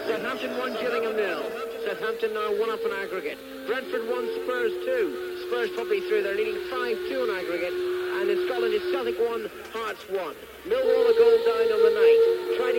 Southampton 1, Gillingham 0. Southampton now 1 up in aggregate. Brentford 1, Spurs 2. Spurs probably through. They're leading 5-2 in aggregate. And in Scotland, it's Celtic 1, Hearts 1. Millwall a goal down on the night. Tried